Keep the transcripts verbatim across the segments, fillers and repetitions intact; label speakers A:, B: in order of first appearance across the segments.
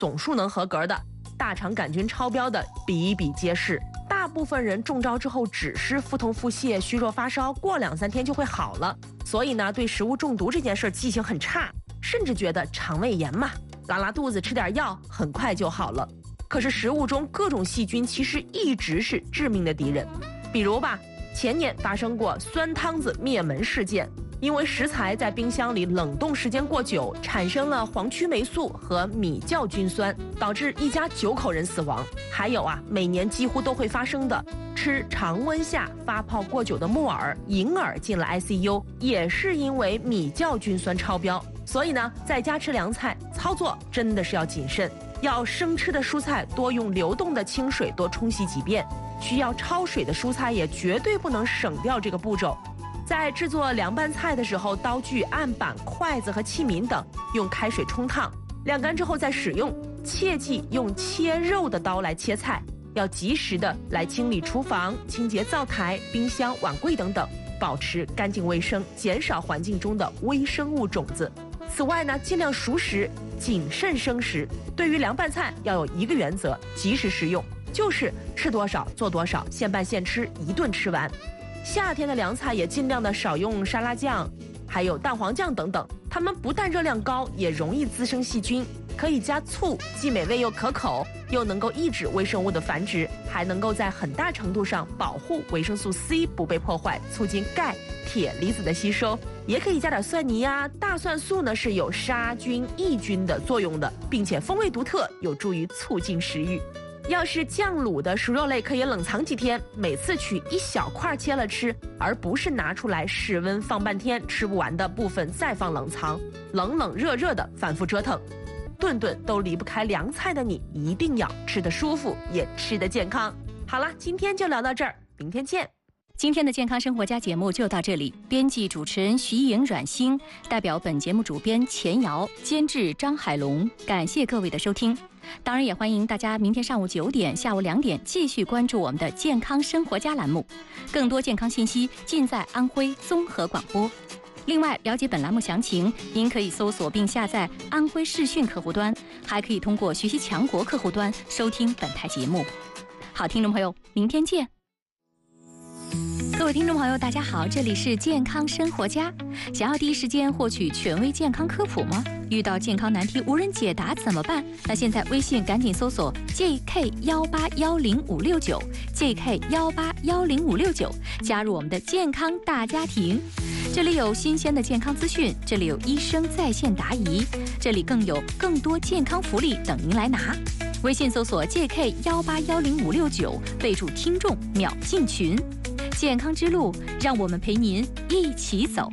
A: 总数能合格的，大肠杆菌超标的比比皆是。大部分人中招之后只是腹痛腹泻、虚弱发烧，过两三天就会好了。所以呢，对食物中毒这件事记性很差，甚至觉得肠胃炎嘛，拉拉肚子吃点药很快就好了。可是食物中各种细菌其实一直是致命的敌人。比如吧，前年发生过酸汤子灭门事件，因为食材在冰箱里冷冻时间过久，产生了黄曲霉素和米酵菌酸，导致一家九口人死亡。还有啊，每年几乎都会发生的，吃常温下发泡过久的木耳，银耳进了 I C U， 也是因为米酵菌酸超标。所以呢，在家吃凉菜，操作真的是要谨慎，要生吃的蔬菜多用流动的清水多冲洗几遍，需要焯水的蔬菜也绝对不能省掉这个步骤。在制作凉拌菜的时候，刀具、案板、筷子和器皿等用开水冲烫，晾干之后再使用。切记用切肉的刀来切菜，要及时的来清理厨房、清洁灶台、冰箱、碗柜等等，保持干净卫生，减少环境中的微生物种子。此外呢，尽量熟食，谨慎生食。对于凉拌菜要有一个原则，及时食用，就是吃多少做多少，现拌现吃，一顿吃完。夏天的凉菜也尽量的少用沙拉酱，还有蛋黄酱等等，它们不但热量高，也容易滋生细菌。可以加醋，既美味又可口，又能够抑制微生物的繁殖，还能够在很大程度上保护维生素 C 不被破坏，促进钙、铁离子的吸收。也可以加点蒜泥呀、大蒜素呢是有杀菌抑菌的作用的，并且风味独特，有助于促进食欲。要是酱卤的熟肉类，可以冷藏几天，每次取一小块切了吃，而不是拿出来室温放半天，吃不完的部分再放冷藏，冷冷热热的反复折腾。顿顿都离不开凉菜的你，一定要吃得舒服，也吃得健康。好了，今天就聊到这儿，明天见。
B: 今天的健康生活家节目就到这里，编辑主持人徐颖、阮星，代表本节目主编钱瑶，监制张海龙，感谢各位的收听。当然也欢迎大家明天上午九点、下午两点继续关注我们的健康生活家栏目，更多健康信息尽在安徽综合广播。另外，了解本栏目详情，您可以搜索并下载安徽视讯客户端，还可以通过学习强国客户端收听本台节目。好，听众朋友，明天见。各位听众朋友，大家好，这里是健康生活家。想要第一时间获取权威健康科普吗？遇到健康难题无人解答怎么办？那现在微信赶紧搜索 J K 一八一零五六九 J K 一八一零五六九，加入我们的健康大家庭。这里有新鲜的健康资讯，这里有医生在线答疑，这里更有更多健康福利等您来拿。微信搜索 J K 一八一零五六九，备注听众秒进群。健康之路，让我们陪您一起走。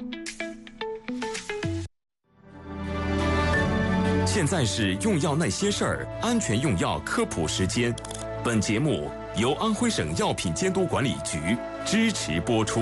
C: 现在是用药那些事儿，安全用药科普时间。本节目由安徽省药品监督管理局支持播出。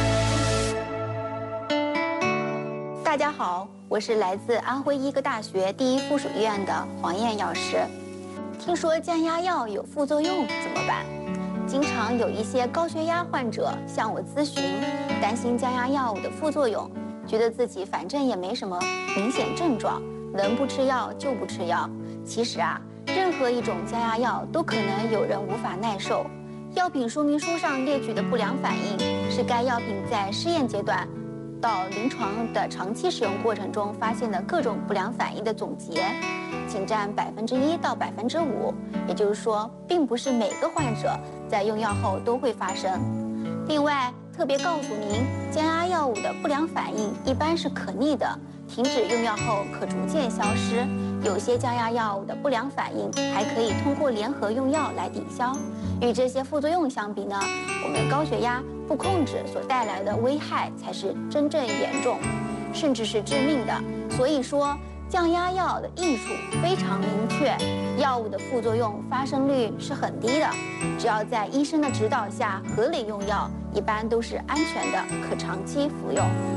D: 大家好，我是来自安徽医科大学第一附属医院的黄燕药师。听说降压药有副作用怎么办？经常有一些高血压患者向我咨询，担心降压药物的副作用，觉得自己反正也没什么明显症状，能不吃药就不吃药。其实啊，任何一种降压药都可能有人无法耐受。药品说明书上列举的不良反应，是该药品在试验阶段到临床的长期使用过程中发现的各种不良反应的总结，仅占百分之一到百分之五，也就是说，并不是每个患者在用药后都会发生。另外，特别告诉您，降压药物的不良反应一般是可逆的，停止用药后可逐渐消失。有些降压药物的不良反应还可以通过联合用药来抵消。与这些副作用相比呢，我们高血压不控制所带来的危害才是真正严重，甚至是致命的。所以说，降压药的益处非常明确，药物的副作用发生率是很低的。只要在医生的指导下合理用药，一般都是安全的，可长期服用。